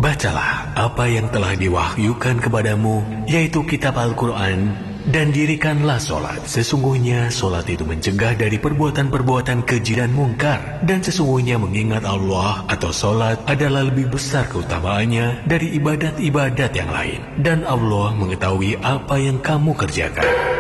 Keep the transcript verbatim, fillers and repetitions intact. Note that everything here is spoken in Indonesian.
Bacalah apa yang telah diwahyukan kepadamu, yaitu kitab Al-Quran, dan dirikanlah solat. Sesungguhnya solat itu mencegah dari perbuatan-perbuatan keji dan mungkar, dan sesungguhnya mengingat Allah atau solat adalah lebih besar keutamaannya dari ibadat-ibadat yang lain, dan Allah mengetahui apa yang kamu kerjakan.